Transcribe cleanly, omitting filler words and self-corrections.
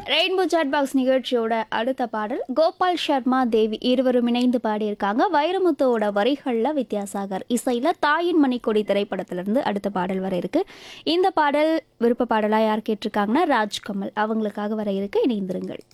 Rainbow chat box நிகழ்ச்சியோட அடுத்த பாடல் கோபால் சர்மா தேவி இருவரும் இணைந்து பாடியிருக்காங்க. வைரமுத்துவோட வரிகளில் வித்யாசாகர் இசையில் தாயின் மணிக்கொடி திரைப்படத்திலிருந்து அடுத்த பாடல் வர இருக்கு. இந்த பாடல் விருப்ப பாடலாக யார் கேட்டிருக்காங்கன்னா ராஜ்கமல் அவங்களுக்காக வர இருக்கு. இணைந்திருங்கள்.